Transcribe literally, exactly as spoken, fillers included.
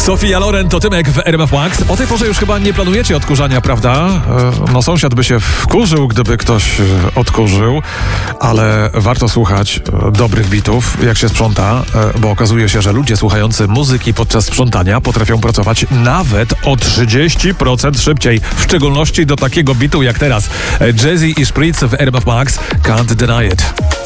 Sofia Loren to Tymek w R M F Max. O tej porze już chyba nie planujecie odkurzania, prawda? No sąsiad by się wkurzył, gdyby ktoś odkurzył, ale warto słuchać dobrych bitów, jak się sprząta, bo okazuje się, że ludzie słuchający muzyki podczas sprzątania potrafią pracować nawet o trzydzieści procent szybciej, w szczególności do takiego bitu jak teraz. Jay-Z i Spritz w R M F Max, Can't Deny It.